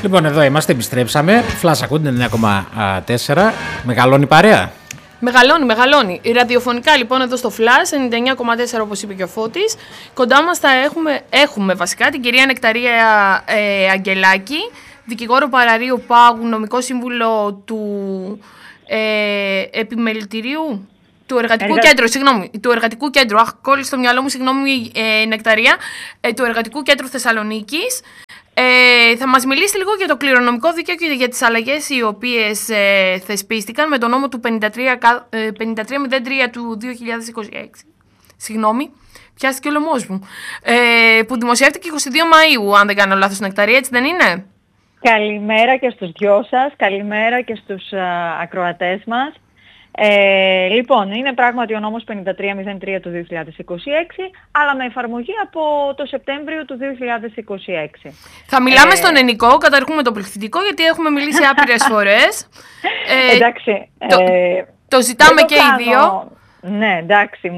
Λοιπόν, εδώ είμαστε, επιστρέψαμε. Flash ακούτε 9,4. Μεγαλώνει η παρέα. Μεγαλώνει. Ραδιοφωνικά λοιπόν εδώ στο Flash 99,4 όπως είπε και ο Φώτης. Κοντά μας θα έχουμε βασικά την κυρία Νεκταρία Αγγελάκη, δικηγόρο παραρρείου Πάγου, νομικό σύμβουλο του επιμελητηρίου του Εργατικού Κέντρου. Αχ, κόλλησε στο μυαλό μου, συγγνώμη Νεκταρία, του Εργατικού Κέντρου Θεσσαλονίκης. Θα μας μιλήσει λίγο για το κληρονομικό δίκαιο και για τις αλλαγές οι οποίες θεσπίστηκαν με τον νόμο του 5303 του 2026. Συγγνώμη, πιάστηκε ο λαιμός μου. Που δημοσιεύτηκε 22 Μαΐου, αν δεν κάνω λάθος, Νεκταρία, έτσι δεν είναι? Καλημέρα και στους δυο σας, καλημέρα και στους ακροατές μας. Λοιπόν, είναι πράγματι ο νόμος 5303 του 2026, αλλά με εφαρμογή από το Σεπτέμβριο του 2026. Θα μιλάμε στον ενικό, καταρχούμε το πληθυντικό, γιατί έχουμε μιλήσει άπειρες φορές. Εντάξει. Το ζητάμε και οι δύο. Ναι, εντάξει,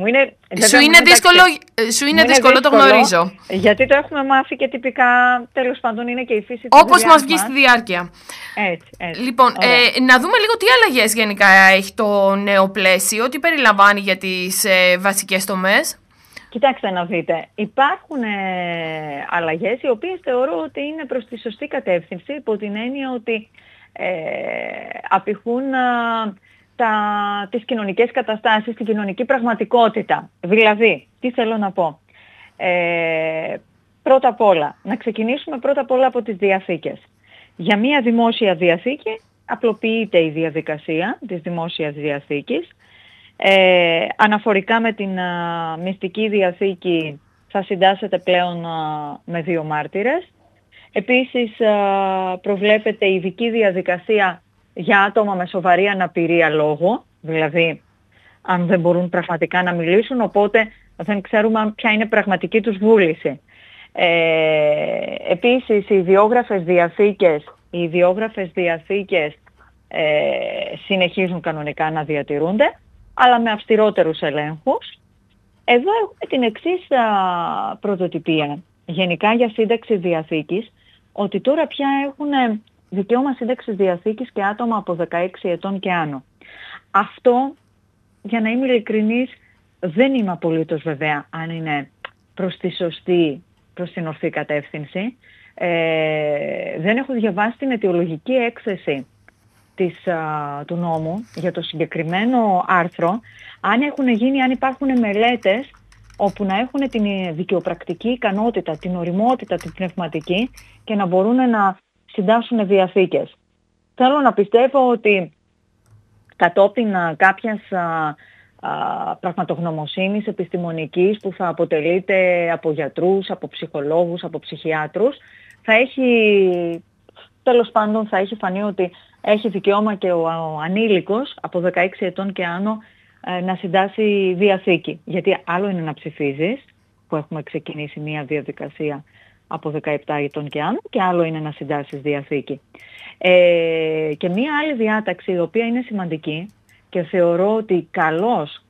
Σου είναι δύσκολο, το γνωρίζω. Γιατί το έχουμε μάθει και τυπικά, τέλος πάντων είναι και η φύση της όπως μας βγει στη διάρκεια. Έτσι. Λοιπόν, να δούμε λίγο τι αλλαγές γενικά έχει το νέο πλαίσιο, τι περιλαμβάνει για τις βασικές τομές. Κοιτάξτε να δείτε, υπάρχουν αλλαγές οι οποίες θεωρώ ότι είναι προς τη σωστή κατεύθυνση, υπό την έννοια ότι απηχούν τις κοινωνικές καταστάσεις, την κοινωνική πραγματικότητα. Δηλαδή, τι θέλω να πω. Πρώτα απ' όλα, να ξεκινήσουμε πρώτα απ' όλα από τις διαθήκες. Για μία δημόσια διαθήκη απλοποιείται η διαδικασία της δημόσιας διαθήκης. Αναφορικά με την μυστική διαθήκη θα συντάσσεται πλέον με 2 μάρτυρες. Επίσης προβλέπεται ειδική διαδικασία για άτομα με σοβαρή αναπηρία λόγου, δηλαδή αν δεν μπορούν πραγματικά να μιλήσουν, οπότε δεν ξέρουμε ποια είναι πραγματική τους βούληση. Επίσης οι ιδιόγραφες διαθήκες συνεχίζουν κανονικά να διατηρούνται, αλλά με αυστηρότερους ελέγχους. Εδώ έχουμε την εξής πρωτοτυπία, γενικά για σύνταξη διαθήκης, ότι τώρα πια έχουν δικαίωμα σύνταξης διαθήκης και άτομα από 16 ετών και άνω. Αυτό, για να είμαι ειλικρινής, δεν είμαι απολύτως βεβαία αν είναι προς την ορθή κατεύθυνση. Δεν έχω διαβάσει την αιτιολογική έκθεση του νόμου για το συγκεκριμένο άρθρο. Αν υπάρχουν μελέτες όπου να έχουν την δικαιοπρακτική ικανότητα, την ωριμότητα, την πνευματική και να μπορούν να συντάσσουν διαθήκες. Θέλω να πιστεύω ότι κατόπιν κάποιας πραγματογνωμοσύνης επιστημονικής που θα αποτελείται από γιατρούς, από ψυχολόγους, από ψυχιάτρους, θα έχει φανεί ότι έχει δικαίωμα και ο ανήλικος από 16 ετών και άνω να συντάσσει διαθήκη. Γιατί άλλο είναι να ψηφίζεις, που έχουμε ξεκινήσει μια διαδικασία από 17 ετών και άνω, και άλλο είναι να συντάσεις διαθήκη. Και μία άλλη διάταξη η οποία είναι σημαντική και θεωρώ ότι καλώς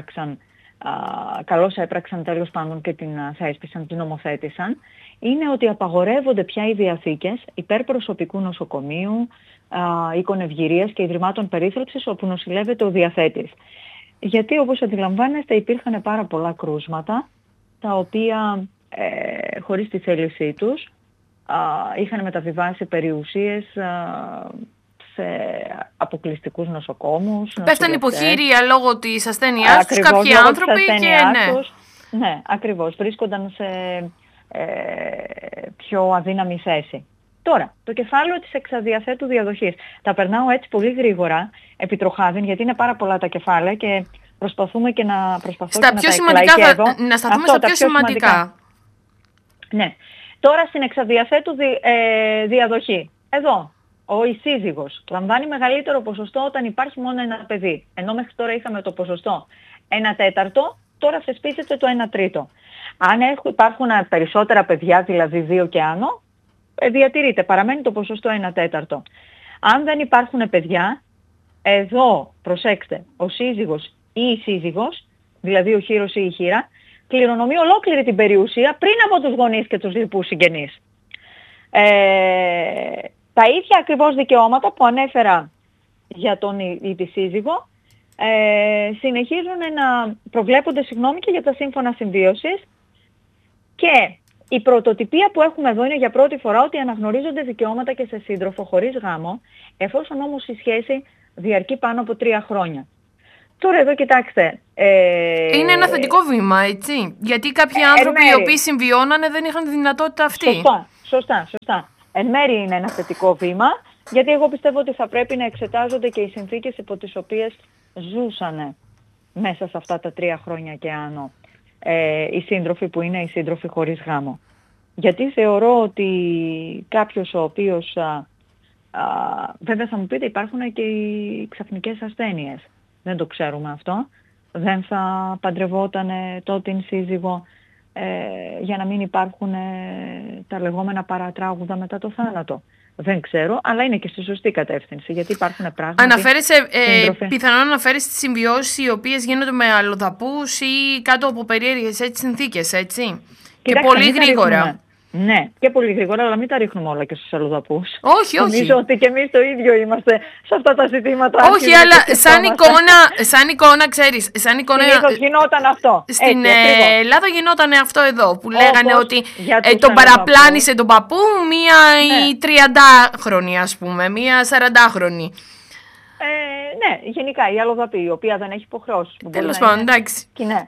έπραξαν τέλος πάντων και την θέσπισαν, την νομοθέτησαν, είναι ότι απαγορεύονται πια οι διαθήκες υπέρ προσωπικού νοσοκομείου, οίκων ευγυρίας και ιδρυμάτων περίθαλψης όπου νοσηλεύεται ο διαθέτης. Γιατί όπως αντιλαμβάνεστε υπήρχαν πάρα πολλά κρούσματα τα οποία χωρίς τη θέλησή τους είχαν μεταβιβάσει περιουσίες σε αποκλειστικούς νοσοκόμους. Πέφτανε υποχείρια λόγω της ασθένειάς τους κάποιοι άνθρωποι και ναι, ακριβώς, βρίσκονταν σε πιο αδύναμη θέση. Τώρα, το κεφάλαιο της εξαδιαθέτου διαδοχής. Τα περνάω έτσι πολύ γρήγορα, επιτροχάδιν, γιατί είναι πάρα πολλά τα κεφάλαια και προσπαθούμε και να στα πιο σημαντικά να σταθούμε στα πιο σημαντικά. Ναι. Τώρα στην εξαδιαθέτου διαδοχή. Εδώ, η σύζυγος λαμβάνει μεγαλύτερο ποσοστό όταν υπάρχει μόνο ένα παιδί. Ενώ μέχρι τώρα είχαμε το ποσοστό 1/4, τώρα θεσπίζεται το 1/3. Αν υπάρχουν περισσότερα παιδιά, δηλαδή 2 και άνω, διατηρείται, παραμένει το ποσοστό 1/4. Αν δεν υπάρχουν παιδιά, εδώ, προσέξτε, ο σύζυγος ή η σύζυγος, δηλαδή ο χείρος ή η χείρα, κληρονομεί ολόκληρη την περιουσία πριν από τους γονείς και τους λοιπούς συγγενείς. Τα ίδια ακριβώς δικαιώματα που ανέφερα για τον ή τη σύζυγο συνεχίζουν να προβλέπονται και για τα σύμφωνα συμβίωσης, και η πρωτοτυπία που έχουμε εδώ είναι για πρώτη φορά ότι αναγνωρίζονται δικαιώματα και σε σύντροφο χωρίς γάμο, εφόσον όμως η σχέση διαρκεί πάνω από 3 χρόνια. Τώρα εδώ κοιτάξτε. Είναι ένα θετικό βήμα, έτσι. Γιατί κάποιοι άνθρωποι οι οποίοι συμβιώνανε δεν είχαν τη δυνατότητα αυτή. Σωστά. Εν μέρει είναι ένα θετικό βήμα, γιατί εγώ πιστεύω ότι θα πρέπει να εξετάζονται και οι συνθήκες υπό τις οποίες ζούσανε μέσα σε αυτά τα 3 χρόνια και άνω οι σύντροφοι που είναι οι σύντροφοι χωρίς γάμο. Γιατί θεωρώ ότι κάποιος ο οποίος, βέβαια θα μου πείτε υπάρχουν και οι ξαφνικές ασθένειες. Δεν το ξέρουμε αυτό. Δεν θα παντρευόταν τότε την σύζυγο για να μην υπάρχουν τα λεγόμενα παρατράγουδα μετά το θάνατο. Δεν ξέρω, αλλά είναι και στη σωστή κατεύθυνση, γιατί υπάρχουν πράγματα. Πιθανόν αναφέρεις τις συμβιώσεις οι οποίες γίνονται με αλλοδαπούς ή κάτω από περίεργες συνθήκες, έτσι. Κοιτάξτε, και πολύ γρήγορα. Ναι, και πολύ γρήγορα, αλλά μην τα ρίχνουμε όλα και στους αλλοδαπούς. Όχι. Νομίζω ότι και εμείς το ίδιο είμαστε σε αυτά τα ζητήματα. Όχι, αλλά σαν εικόνα, ξέρεις. Συνήθως γινόταν αυτό. Στην Ελλάδα γινόταν αυτό εδώ, που λέγανε ότι τον παραπλάνησε τον παππού μία η 30χρονη, ας πούμε, μία 40χρονη. Ναι, γενικά η αλλοδαπή, η οποία δεν έχει υποχρεώσεις. Τέλος πάντων, εντάξει. Ναι.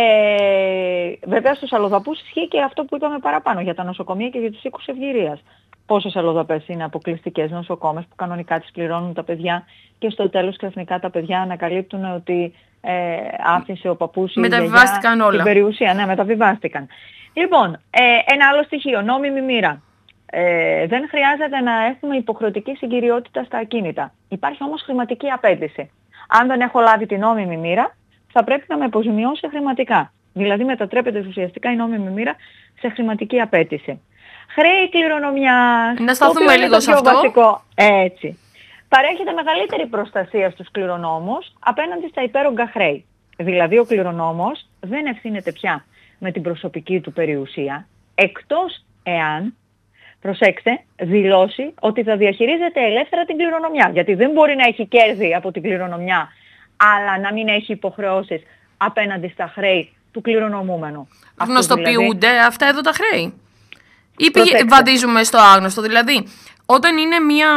Βέβαια στους αλλοδαπούς ισχύει και αυτό που είπαμε παραπάνω για τα νοσοκομεία και για τους οίκους ευγυρίας. Πόσες αλλοδαπές είναι αποκλειστικές νοσοκόμες που κανονικά τις πληρώνουν τα παιδιά και στο τέλος ξαφνικά τα παιδιά ανακαλύπτουν ότι άφησε ο παππούς ή η γιαγιά την περιουσία. Ναι, μεταβιβάστηκαν. Λοιπόν, ένα άλλο στοιχείο, νόμιμη μοίρα. Δεν χρειάζεται να έχουμε υποχρεωτική συγκυριότητα στα ακίνητα. Υπάρχει όμως χρηματική απέτηση. Αν δεν έχω λάβει την νόμιμη μοίρα, θα πρέπει να με αποζημιώσει χρηματικά. Δηλαδή μετατρέπεται ουσιαστικά η νόμιμη μοίρα σε χρηματική απέτηση. Χρέη κληρονομιάς. Να σταθούμε λίγο σε αυτό. Βασικό. Έτσι. Παρέχεται μεγαλύτερη προστασία στους κληρονόμους απέναντι στα υπέρογκα χρέη. Δηλαδή ο κληρονόμος δεν ευθύνεται πια με την προσωπική του περιουσία, εκτός εάν, προσέξτε, δηλώσει ότι θα διαχειρίζεται ελεύθερα την κληρονομιά. Γιατί δεν μπορεί να έχει κέρδη από την κληρονομιά, αλλά να μην έχει υποχρεώσεις απέναντι στα χρέη του κληρονομούμενου. Γνωστοποιούνται δηλαδή αυτά εδώ τα χρέη. Ή βαδίζουμε στο άγνωστο. Δηλαδή, όταν είναι μια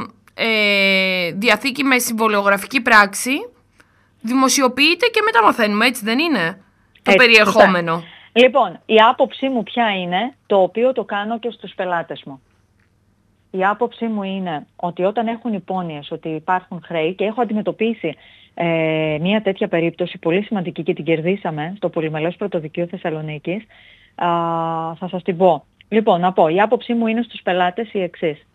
διαθήκη με συμβολιογραφική πράξη, δημοσιοποιείται και μετά μαθαίνουμε, έτσι δεν είναι, το περιεχόμενο. Σωστά. Λοιπόν, η άποψή μου ποια είναι, το οποίο το κάνω και στους πελάτες μου. Η άποψή μου είναι ότι όταν έχουν υπόνοιες ότι υπάρχουν χρέη, και έχω αντιμετωπίσει μια τέτοια περίπτωση πολύ σημαντική και την κερδίσαμε στο Πολυμελές Πρωτοδικείο Θεσσαλονίκης, θα σας την πω. Λοιπόν, να πω, η άποψή μου είναι στους πελάτες η εξής.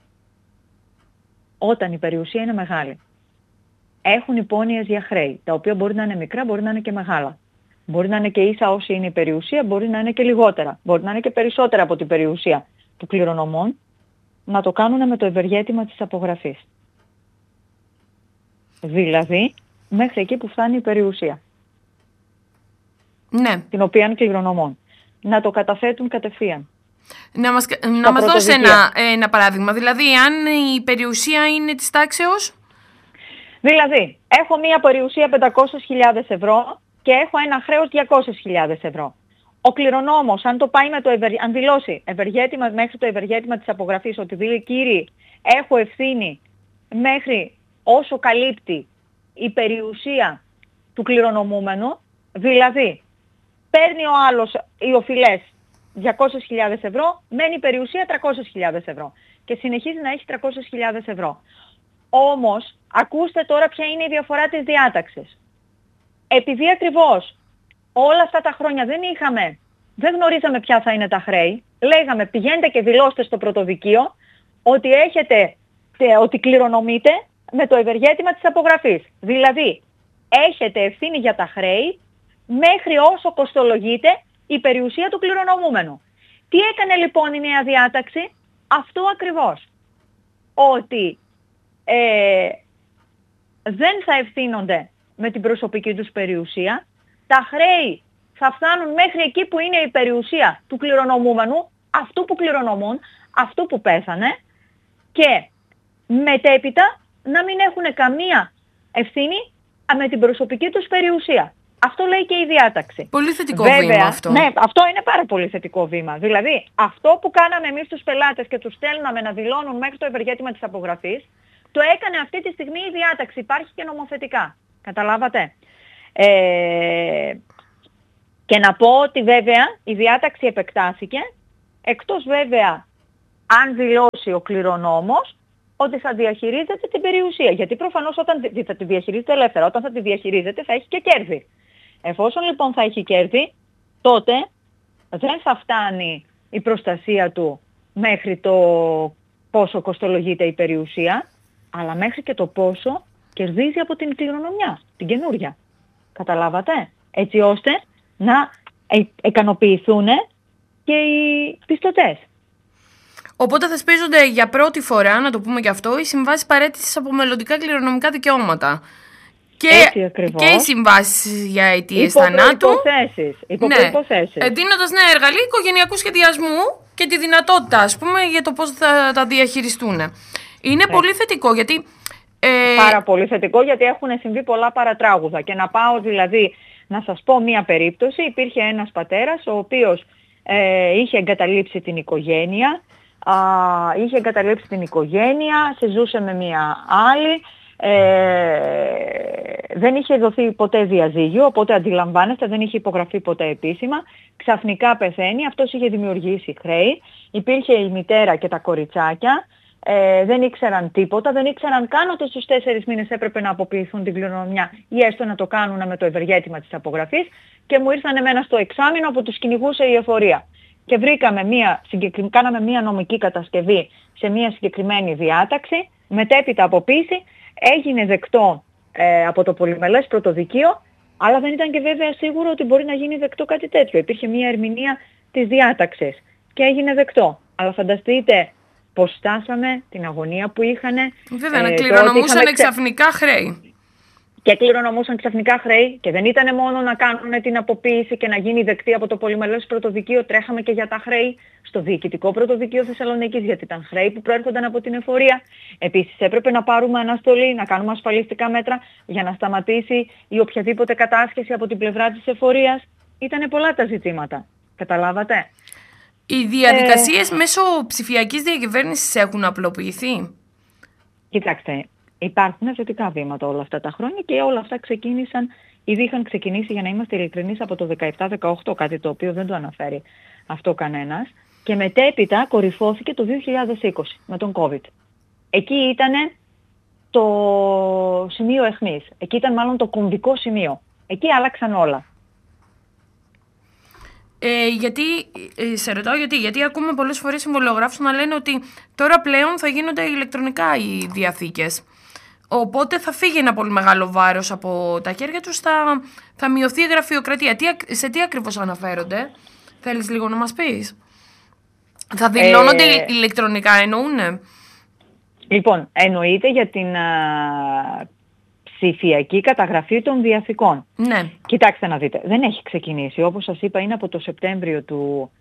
Όταν η περιουσία είναι μεγάλη, έχουν υπόνοιες για χρέη, τα οποία μπορεί να είναι μικρά, μπορεί να είναι και μεγάλα. Μπορεί να είναι και ίσα όσοι είναι η περιουσία, μπορεί να είναι και λιγότερα. Μπορεί να είναι και περισσότερα από την περιουσία του κληρονομών, να το κάνουν με το ευεργέτημα της απογραφής. Δηλαδή, μέχρι εκεί που φτάνει η περιουσία. Ναι. Την οποία κληρονομών. Να το καταθέτουν κατευθείαν. Να μας δώσει ένα παράδειγμα. Δηλαδή, αν η περιουσία είναι της τάξεως. Δηλαδή, έχω μία περιουσία 500.000 ευρώ και έχω ένα χρέος 200.000 ευρώ. Ο κληρονόμος, αν δηλώσει ευεργέτημα, μέχρι το ευεργέτημα της απογραφής, ότι δηλαδή, κύριοι, έχω ευθύνη μέχρι όσο καλύπτει η περιουσία του κληρονομούμενου, δηλαδή, παίρνει ο άλλος οι οφειλές 200.000 ευρώ, μένει η περιουσία 300.000 ευρώ και συνεχίζει να έχει 300.000 ευρώ. Όμως, ακούστε τώρα ποια είναι η διαφορά της διάταξης. Επειδή ακριβώς όλα αυτά τα χρόνια δεν γνωρίζαμε ποια θα είναι τα χρέη, λέγαμε πηγαίνετε και δηλώστε στο πρωτοδικείο ότι κληρονομείτε με το ευεργέτημα της απογραφής. Δηλαδή, έχετε ευθύνη για τα χρέη μέχρι όσο κοστολογείται η περιουσία του κληρονομούμενου. Τι έκανε λοιπόν η νέα διάταξη? Αυτό ακριβώς. Ότι δεν θα ευθύνονται με την προσωπική τους περιουσία. Τα χρέη θα φτάνουν μέχρι εκεί που είναι η περιουσία του κληρονομούμενου, αυτού που κληρονομούν, αυτού που πέθανε, και μετέπειτα να μην έχουν καμία ευθύνη με την προσωπική τους περιουσία. Αυτό λέει και η διάταξη. Πολύ θετικό Βέβαια, βήμα αυτό. Ναι, αυτό είναι πάρα πολύ θετικό βήμα. Δηλαδή, αυτό που κάναμε εμείς τους πελάτες και τους στέλναμε να δηλώνουν μέχρι το ευεργέτημα της απογραφής, το έκανε αυτή τη στιγμή η διάταξη. Υπάρχει και νομοθετικά. Καταλάβατε. Και να πω ότι βέβαια η διάταξη επεκτάθηκε, εκτός βέβαια αν δηλώσει ο κληρονόμος ότι θα διαχειρίζεται την περιουσία. Γιατί προφανώς όταν θα τη διαχειρίζεται ελεύθερα, όταν θα τη διαχειρίζεται θα έχει και κέρδη. Εφόσον λοιπόν θα έχει κέρδη, τότε δεν θα φτάνει η προστασία του μέχρι το πόσο κοστολογείται η περιουσία, αλλά μέχρι και το πόσο κερδίζει από την κληρονομιά, την καινούρια. Καταλάβατε? Έτσι ώστε να ικανοποιηθούν και οι πιστωτές. Οπότε θεσπίζονται για πρώτη φορά, να το πούμε και αυτό, οι συμβάσεις παραίτησης από μελλοντικά κληρονομικά δικαιώματα. Και οι συμβάσεις για αιτίες θανάτου. Υπό προϋποθέσεις. Δίνοντας νέα εργαλεία οικογενειακού σχεδιασμού και τη δυνατότητα, ας πούμε, για το πώς θα τα διαχειριστούν. Είναι πολύ θετικό, γιατί... Πάρα πολύ θετικό, γιατί έχουν συμβεί πολλά παρατράγουδα. Και να πάω δηλαδή, να σας πω μία περίπτωση. Υπήρχε ένας πατέρας, ο οποίος είχε εγκαταλείψει την οικογένεια. Συζούσε με μία άλλη. Δεν είχε δοθεί ποτέ διαζύγιο, οπότε αντιλαμβάνεστε, δεν είχε υπογραφεί ποτέ επίσημα. Ξαφνικά πεθαίνει, αυτός είχε δημιουργήσει χρέη. Υπήρχε η μητέρα και τα κοριτσάκια. Δεν ήξεραν τίποτα, δεν ήξεραν καν ότι στους 4 μήνες έπρεπε να αποποιηθούν την κληρονομιά ή έστω να το κάνουν με το ευεργέτημα της απογραφής, και μου ήρθαν εμένα στο εξάμηνο που τους κυνηγούσε η εφορία. Και κάναμε μία νομική κατασκευή σε μία συγκεκριμένη διάταξη, μετέπειτα αποποίηση, έγινε δεκτό από το πολυμελές πρωτοδικείο, αλλά δεν ήταν και βέβαια σίγουρο ότι μπορεί να γίνει δεκτό κάτι τέτοιο. Υπήρχε μία ερμηνεία της διάταξης και έγινε δεκτό. Αλλά φανταστείτε πώς στάσαμε, την αγωνία που είχαν. Βέβαια, να κληρονομούσαν ξαφνικά χρέη. Και κληρονομούσαν ξαφνικά χρέη, και δεν ήταν μόνο να κάνουν την αποποίηση και να γίνει δεκτή από το πολυμελές πρωτοδικείο, τρέχαμε και για τα χρέη στο Διοικητικό Πρωτοδικείο Θεσσαλονίκης, γιατί ήταν χρέη που προέρχονταν από την εφορία. Επίσης έπρεπε να πάρουμε αναστολή, να κάνουμε ασφαλιστικά μέτρα για να σταματήσει η οποιαδήποτε κατάσχεση από την πλευρά της εφορίας. Ήτανε πολλά τα ζητήματα. Καταλάβατε? Οι διαδικασίες μέσω ψηφιακής διακυβέρνησης έχουν απλοποιηθεί. Κοιτάξτε, υπάρχουν θετικά βήματα όλα αυτά τα χρόνια, και όλα αυτά ήδη είχαν ξεκινήσει, για να είμαστε ειλικρινείς, από το 17-18, κάτι το οποίο δεν το αναφέρει αυτό κανένας, και μετέπειτα κορυφώθηκε το 2020 με τον COVID. Εκεί ήταν το σημείο αιχμής, εκεί ήταν μάλλον το κομβικό σημείο. Εκεί άλλαξαν όλα. Σε ρωτάω γιατί ακούμε πολλές φορές συμβολογράφους να λένε ότι τώρα πλέον θα γίνονται ηλεκτρονικά οι διαθήκες. Οπότε θα φύγει ένα πολύ μεγάλο βάρος από τα χέρια τους, θα μειωθεί η γραφειοκρατία. Σε τι ακριβώς αναφέρονται, θέλεις λίγο να μας πεις? Θα δηλώνονται ηλεκτρονικά, εννοούνε? Λοιπόν, εννοείται για την ψηφιακή καταγραφή των διαθηκών. Ναι. Κοιτάξτε να δείτε, δεν έχει ξεκινήσει. Όπως σας είπα, είναι από το Σεπτέμβριο του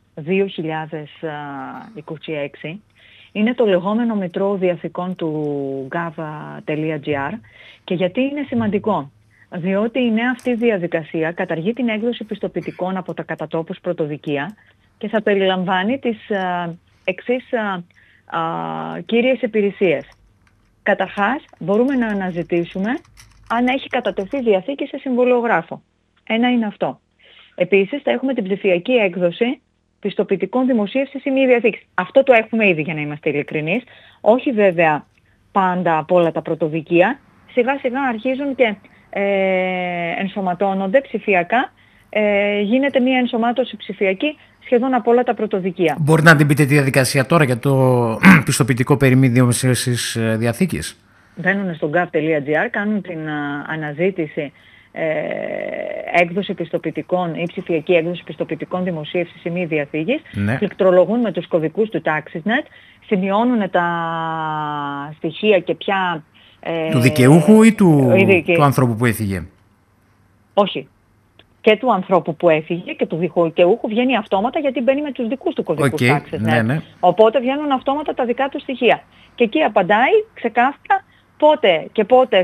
2026. Είναι το λεγόμενο Μητρό Διαθηκών του gava.gr. Και γιατί είναι σημαντικό? Διότι η νέα αυτή διαδικασία καταργεί την έκδοση πιστοποιητικών από τα κατατόπους πρωτοδικεία και θα περιλαμβάνει τις εξής κύριες υπηρεσίες. Καταρχάς, μπορούμε να αναζητήσουμε αν έχει κατατεθεί διαθήκη σε συμβολιογράφο. Ένα είναι αυτό. Επίσης, θα έχουμε την ψηφιακή έκδοση πιστοποιητικών δημοσίευσης ή μη διαθήκης. Αυτό το έχουμε ήδη, για να είμαστε ειλικρινείς. Όχι βέβαια πάντα από όλα τα πρωτοδικεία. Σιγά σιγά αρχίζουν και ενσωματώνονται ψηφιακά. Γίνεται μια ενσωμάτωση ψηφιακή σχεδόν από όλα τα πρωτοδικεία. Μπορεί να την πείτε τη διαδικασία τώρα για το πιστοποιητικό περί μη δημοσίευσης διαθήκης? Μπαίνουν στο gov.gr, κάνουν την αναζήτηση έκδοση πιστοποιητικών ή ψηφιακή έκδοση πιστοποιητικών δημοσίευσης ή μη διαθήκης, ναι. Πληκτρολογούν με τους κωδικούς του TaxisNet, σημειώνουν τα στοιχεία και ποια... του δικαιούχου ή του ανθρώπου που έφυγε? Όχι. και του ανθρώπου που έφυγε και του δικαιούχου βγαίνει αυτόματα, γιατί μπαίνει με τους δικούς του κωδικούς τάξης. Ναι. Οπότε βγαίνουν αυτόματα τα δικά του στοιχεία. Και εκεί απαντάει ξεκάθαρα πότε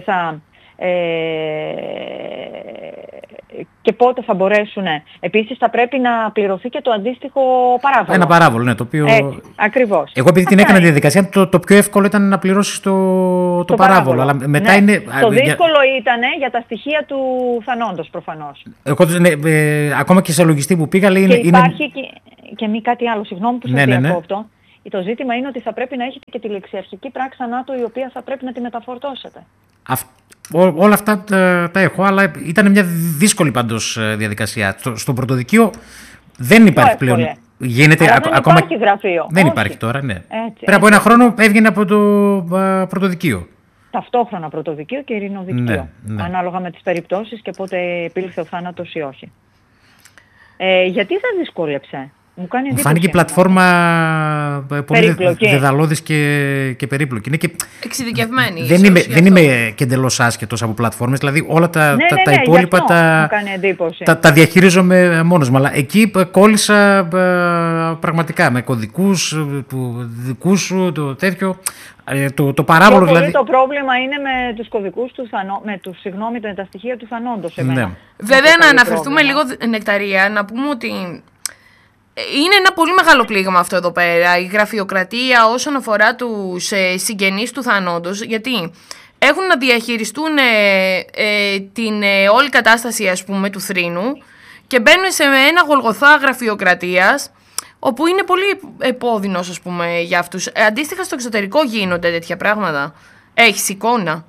θα μπορέσουν. Επίσης θα πρέπει να πληρωθεί και το αντίστοιχο παράβολο. Ένα παράβολο, ναι, το οποίο... Ακριβώς. Εγώ επειδή την έκανα τη διαδικασία, το πιο εύκολο ήταν να πληρώσεις το παράβολο. Αλλά μετά είναι... Το δύσκολο ήταν για τα στοιχεία του θανόντος προφανώς. Εγώ, ακόμα και σε λογιστή που πήγα, λέει... Και υπάρχει και μη κάτι άλλο, συγγνώμη που σας διακόπτω. Το ζήτημα είναι ότι θα πρέπει να έχετε και τη ληξιαρχική πράξη θανάτου, η οποία θα πρέπει να τη μεταφορτώσετε. Όλα αυτά τα έχω, αλλά ήταν μια δύσκολη πάντως διαδικασία. Στο πρωτοδικείο δεν υπάρχει πλέον. Γίνεται δεν υπάρχει γραφείο. Δεν υπάρχει τώρα, ναι. Πριν από ένα χρόνο έβγαινε από το πρωτοδικείο. Ταυτόχρονα πρωτοδικείο και ειρηνοδικείο. Ναι. Ανάλογα με τις περιπτώσεις και πότε επήλθε ο θάνατος ή όχι. Γιατί σας δυσκόλεψε? Μου φάνηκε η πλατφόρμα πολύ δεδαλώδης και περίπλοκη. Είναι και... εξειδικευμένη. Δεν είμαι και εντελώς άσχετος από πλατφόρμες. Δηλαδή όλα τα υπόλοιπα τα διαχειρίζομαι μόνος μου. Αλλά εκεί κόλλησα πραγματικά με κωδικούς του δικού σου, το τέτοιο. Το παράβολο δηλαδή. Το πρόβλημα είναι με τους κωδικούς με τα στοιχεία του θανόντος. Ναι. Βέβαια να αναφερθούμε λίγο, Νεκταρία, να πούμε ότι είναι ένα πολύ μεγάλο πλήγμα αυτό εδώ πέρα, η γραφειοκρατία όσον αφορά τους συγγενείς του θανόντος, γιατί έχουν να διαχειριστούν την όλη κατάσταση, ας πούμε, του θρήνου και μπαίνουν σε ένα γολγοθά γραφειοκρατίας, όπου είναι πολύ επώδυνος, ας πούμε, για αυτούς. Αντίστοιχα στο εξωτερικό γίνονται τέτοια πράγματα. Έχεις εικόνα?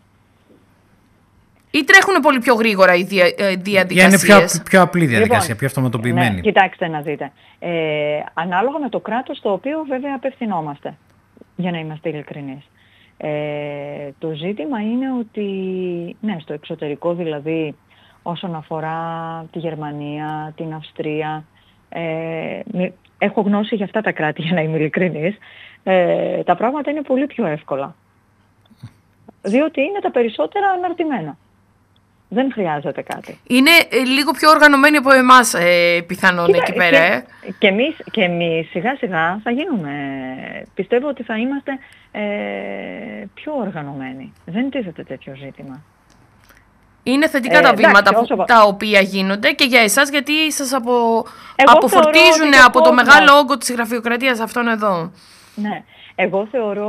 Ή τρέχουν πολύ πιο γρήγορα οι διαδικασίες? Είναι πιο απλή διαδικασία, πιο αυτοματοποιημένη. Ναι, κοιτάξτε να δείτε. Ανάλογα με το κράτος στο οποίο βέβαια απευθυνόμαστε, για να είμαστε ειλικρινείς. Το ζήτημα είναι ότι, ναι, στο εξωτερικό δηλαδή, όσον αφορά τη Γερμανία, την Αυστρία, έχω γνώση για αυτά τα κράτη, για να είμαι ειλικρινής, τα πράγματα είναι πολύ πιο εύκολα. Διότι είναι τα περισσότερα αναρτημένα. Δεν χρειάζεται κάτι. Είναι λίγο πιο οργανωμένοι από εμάς, πιθανόν, εκεί πέρα. Και εμείς σιγά σιγά θα γίνουμε. Πιστεύω ότι θα είμαστε πιο οργανωμένοι. Δεν τίθεται τέτοιο ζήτημα. Είναι θετικά τα βήματα τα οποία γίνονται και για εσάς, γιατί σας αποφορτίζουν από το μεγάλο όγκο της γραφειοκρατίας αυτόν εδώ. Ναι. Εγώ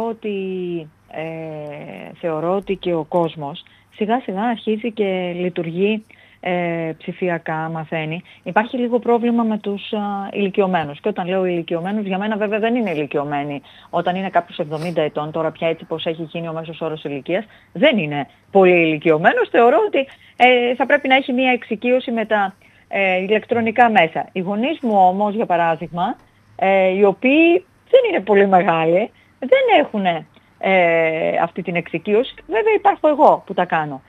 θεωρώ ότι και ο κόσμος σιγά σιγά αρχίζει και λειτουργεί ψηφιακά, μαθαίνει. Υπάρχει λίγο πρόβλημα με τους ηλικιωμένους. Και όταν λέω ηλικιωμένους, για μένα βέβαια δεν είναι ηλικιωμένοι. Όταν είναι κάποιος 70 ετών, τώρα πια έτσι πως έχει γίνει ο μέσος όρος ηλικίας, δεν είναι πολύ ηλικιωμένος. Θεωρώ ότι θα πρέπει να έχει μια εξοικείωση με τα ηλεκτρονικά μέσα. Οι γονείς μου όμως, για παράδειγμα, οι οποίοι δεν είναι πολύ μεγάλοι, δεν έχουν αυτή την εξοικείωση. Βέβαια υπάρχω εγώ που τα κάνω.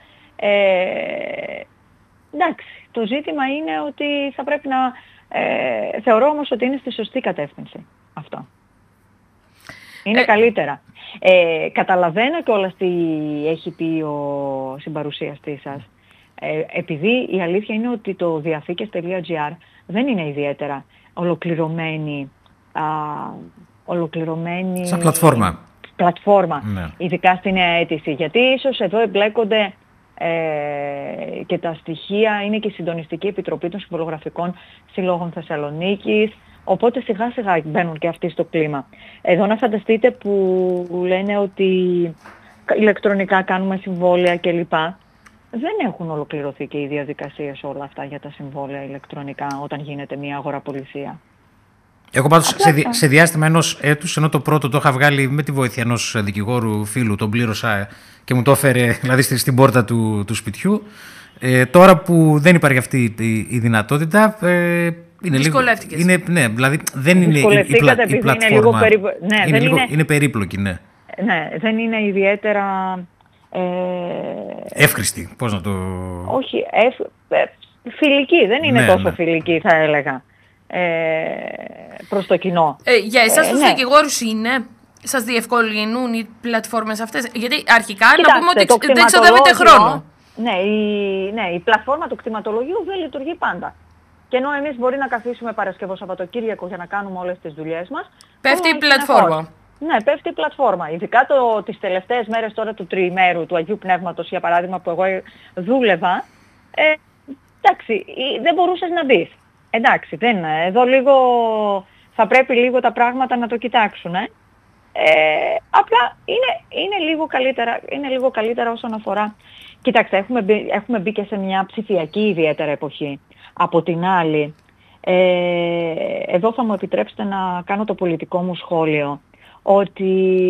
Εντάξει, το ζήτημα είναι ότι θα πρέπει να... θεωρώ όμως ότι είναι στη σωστή κατεύθυνση αυτό. Είναι καλύτερα. Καταλαβαίνω κιόλας τι έχει πει ο συμπαρουσιαστής σας. Επειδή η αλήθεια είναι ότι το διαθήκες.gr δεν είναι ιδιαίτερα ολοκληρωμένη σαν πλατφόρμα. Ναι. Ειδικά στην αίτηση. Γιατί ίσως εδώ εμπλέκονται και τα στοιχεία, είναι και η Συντονιστική Επιτροπή των Συμβολογραφικών Συλλόγων Θεσσαλονίκης, οπότε σιγά σιγά μπαίνουν και αυτοί στο κλίμα. Εδώ να φανταστείτε που λένε ότι ηλεκτρονικά κάνουμε συμβόλαια κλπ. Δεν έχουν ολοκληρωθεί και οι διαδικασίες όλα αυτά για τα συμβόλαια ηλεκτρονικά όταν γίνεται μια αγοραπολισία. Εγώ πάντως σε διάστημα ενός έτους, ενώ το πρώτο το είχα βγάλει με τη βοήθεια ενός δικηγόρου φίλου, τον πλήρωσα και μου το έφερε δηλαδή στην πόρτα του σπιτιού. Τώρα που δεν υπάρχει αυτή η δυνατότητα, είναι λίγο... Ναι, δηλαδή δεν είναι η πλατφόρμα. Είναι περίπλοκη, ναι. Ναι, δεν είναι ιδιαίτερα... εύχρηστη, πώς να το... Όχι, φιλική, δεν είναι τόσο φιλική θα έλεγα. Προς το κοινό. Για εσάς τους δικηγόρους σας διευκολύνουν οι πλατφόρμες αυτές? Γιατί αρχικά να πούμε ότι δεν ξοδεύετε χρόνο. η πλατφόρμα του κτηματολογίου δεν λειτουργεί πάντα. Και ενώ εμείς μπορεί να καθίσουμε Παρασκευό Σαββατοκύριακο για να κάνουμε όλες τις δουλειές μας, πέφτει η πλατφόρμα. Ναι, πέφτει η πλατφόρμα. Ειδικά τις τελευταίες μέρες τώρα του τριημέρου του Αγίου Πνεύματος, για παράδειγμα, που εγώ δούλευα, εντάξει, δεν μπορούσες να μπεις. Εντάξει, εδώ λίγο θα πρέπει λίγο τα πράγματα να το κοιτάξουν. Απλά είναι λίγο καλύτερα όσον αφορά. Κοιτάξτε, έχουμε μπει και σε μια ψηφιακή ιδιαίτερα εποχή. Από την άλλη, εδώ θα μου επιτρέψετε να κάνω το πολιτικό μου σχόλιο, ότι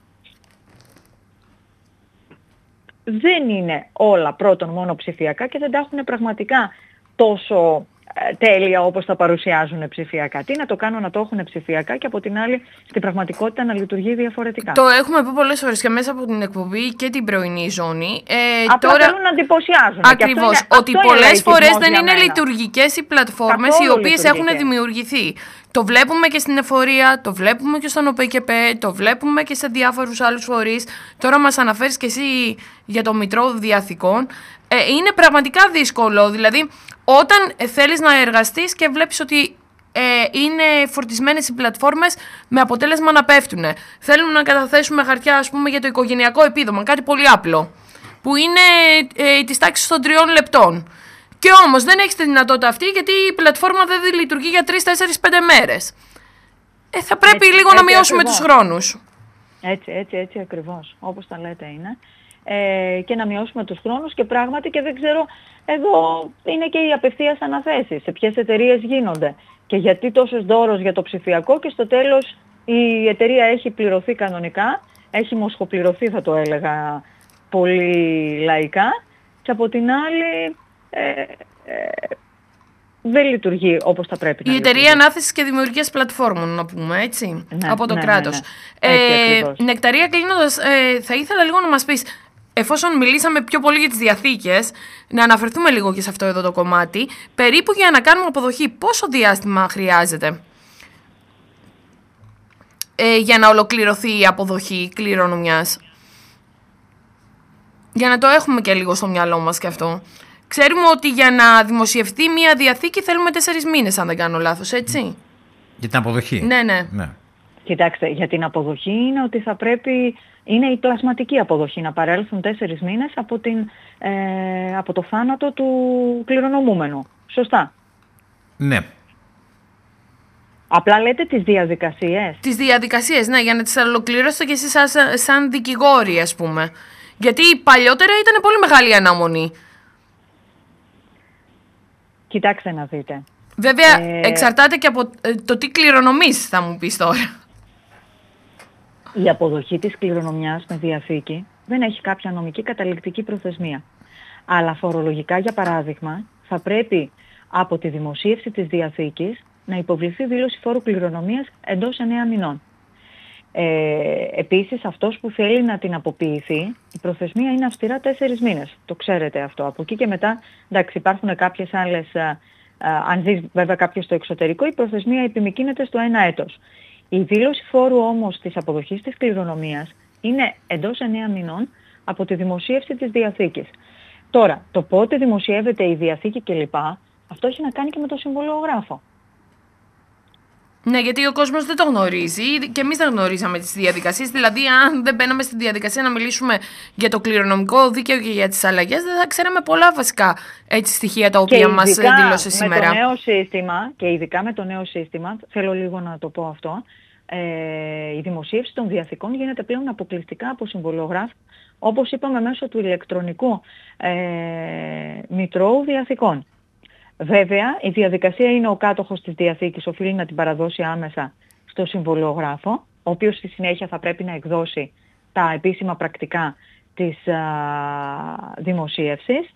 δεν είναι όλα πρώτον μόνο ψηφιακά και δεν τα έχουν πραγματικά τόσο τέλεια όπως τα παρουσιάζουν ψηφιακά. Τι να το κάνω να το έχουν ψηφιακά και από την άλλη στην πραγματικότητα να λειτουργεί διαφορετικά. Το έχουμε πει πολλές φορές και μέσα από την εκπομπή και την πρωινή ζώνη. Απλά θέλουν να εντυπωσιάζουν. Ακριβώς. Ότι πολλές φορές δεν είναι λειτουργικές οι πλατφόρμες οι οποίες έχουν δημιουργηθεί. Το βλέπουμε και στην εφορία, το βλέπουμε και στον ΟΠΕΚΕΠΕ, το βλέπουμε και σε διάφορους άλλους φορείς. Τώρα μας αναφέρεις και εσύ για το Μητρό Διαθηκών. Είναι πραγματικά δύσκολο. Δηλαδή, όταν θέλεις να εργαστείς και βλέπεις ότι είναι φορτισμένες οι πλατφόρμες με αποτέλεσμα να πέφτουν. Θέλουν να καταθέσουμε χαρτιά, ας πούμε, για το οικογενειακό επίδομα, κάτι πολύ απλό, που είναι της τάξης των 3 λεπτών. Και όμως δεν έχεις τη δυνατότητα αυτή γιατί η πλατφόρμα δεν λειτουργεί για 3, 4, 5 μέρες. Θα πρέπει λίγο να μειώσουμε ακριβώς τους χρόνους. Έτσι ακριβώς, όπως τα λέτε είναι. Και να μειώσουμε τους χρόνους και πράγματι και δεν ξέρω, εδώ είναι και οι απευθείας αναθέσεις, σε ποιες εταιρείες γίνονται και γιατί τόσος δώρος για το ψηφιακό και στο τέλος η εταιρεία έχει πληρωθεί κανονικά, έχει μοσχοπληρωθεί θα το έλεγα πολύ λαϊκά και από την άλλη δεν λειτουργεί όπως θα πρέπει να λειτουργεί. Η εταιρεία ανάθεσης και δημιουργίας πλατφόρμων, να πούμε, έτσι, από το κράτος. Νεκταρία, κλείνοντας, θα ήθελα λίγο να μας πεις, εφόσον μιλήσαμε πιο πολύ για τις διαθήκες, να αναφερθούμε λίγο και σε αυτό εδώ το κομμάτι, περίπου για να κάνουμε αποδοχή, πόσο διάστημα χρειάζεται για να ολοκληρωθεί η αποδοχή κληρονομιάς. Για να το έχουμε και λίγο στο μυαλό μας και αυτό. Ξέρουμε ότι για να δημοσιευτεί μια διαθήκη θέλουμε 4 μήνες, αν δεν κάνω λάθος, έτσι. Για την αποδοχή. Ναι. Κοιτάξτε, για την αποδοχή είναι ότι θα πρέπει, είναι η πλασματική αποδοχή, να παρέλθουν 4 μήνες από το θάνατο του κληρονομούμενου. Σωστά. Ναι. Απλά λέτε τις διαδικασίες. Τις διαδικασίες, ναι, για να τις ολοκληρώσετε και εσείς σαν δικηγόροι, ας πούμε. Γιατί παλιότερα ήταν πολύ μεγάλη αναμονή. Κοιτάξτε να δείτε. Βέβαια, εξαρτάται και από το τι κληρονομείς, θα μου πεις τώρα. Η αποδοχή της κληρονομιάς με διαθήκη δεν έχει κάποια νομική καταληκτική προθεσμία. Αλλά φορολογικά, για παράδειγμα, θα πρέπει από τη δημοσίευση της διαθήκης να υποβληθεί δήλωση φόρου κληρονομίας εντός 9 μηνών. Επίσης, αυτός που θέλει να την αποποιηθεί, η προθεσμία είναι αυστηρά 4 μήνες. Το ξέρετε αυτό. Από εκεί και μετά, εντάξει, υπάρχουν κάποιες άλλες, αν ζει βέβαια κάποιος στο εξωτερικό, η προθεσμία επιμικρύνεται στο 1 έτος. Η δήλωση φόρου όμως της αποδοχής της κληρονομίας είναι εντός 9 μηνών από τη δημοσίευση της διαθήκης. Τώρα, το πότε δημοσιεύεται η διαθήκη κλπ. Αυτό έχει να κάνει και με το συμβολογράφο. Ναι, γιατί ο κόσμος δεν το γνωρίζει και εμείς δεν γνωρίζαμε τις διαδικασίες. Δηλαδή, αν δεν μπαίναμε στη διαδικασία να μιλήσουμε για το κληρονομικό δίκαιο και για τις αλλαγές, δεν θα ξέραμε πολλά βασικά στοιχεία τα οποία μας δήλωσε σήμερα. Με το νέο σύστημα, και ειδικά με το νέο σύστημα, θέλω λίγο να το πω αυτό, η δημοσίευση των διαθηκών γίνεται πλέον αποκλειστικά από συμβολογράφο, όπως είπαμε, μέσω του ηλεκτρονικού Μητρώου Διαθηκών. Βέβαια, η διαδικασία είναι ο κάτοχος της διαθήκης οφείλει να την παραδώσει άμεσα στο συμβολογράφο, ο οποίος στη συνέχεια θα πρέπει να εκδώσει τα επίσημα πρακτικά της δημοσίευσης.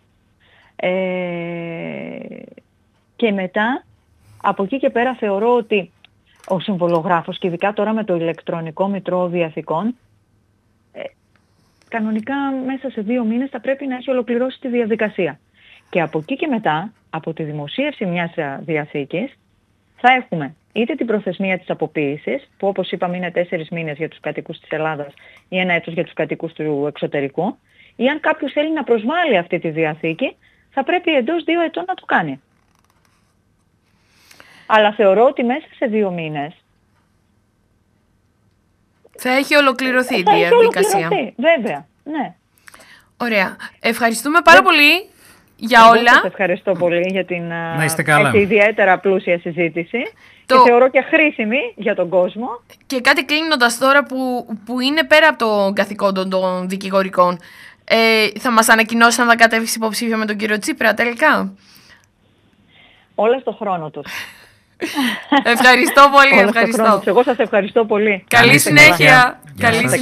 Και μετά, από εκεί και πέρα θεωρώ ότι ο συμβολογράφος, και ειδικά τώρα με το ηλεκτρονικό Μητρό Διαθηκών, κανονικά μέσα σε 2 μήνες θα πρέπει να έχει ολοκληρώσει τη διαδικασία. Και από εκεί και μετά, από τη δημοσίευση μιας διαθήκης, θα έχουμε είτε την προθεσμία της αποποίησης, που όπως είπαμε είναι 4 μήνες για τους κατοικούς της Ελλάδας ή 1 έτος για τους κατοικούς του εξωτερικού, ή αν κάποιος θέλει να προσβάλλει αυτή τη διαθήκη, θα πρέπει εντός 2 ετών να το κάνει. Αλλά θεωρώ ότι μέσα σε 2 μήνες θα έχει ολοκληρωθεί η διαδικασία. Βέβαια, ναι. Ωραία. Ευχαριστούμε πάρα πολύ για όλα. Σας ευχαριστώ πολύ για την έτσι, ιδιαίτερα πλούσια συζήτηση και θεωρώ και χρήσιμη για τον κόσμο. Και κάτι κλείνοντας τώρα που είναι πέρα από των καθηκόντων των δικηγορικών, θα μας ανακοινώσει αν θα κατέβεις υποψήφια με τον κύριο Τσίπρα τελικά? Όλα στο χρόνο τους. Ευχαριστώ πολύ. Ευχαριστώ. Εγώ σας ευχαριστώ πολύ. Καλή συνέχεια.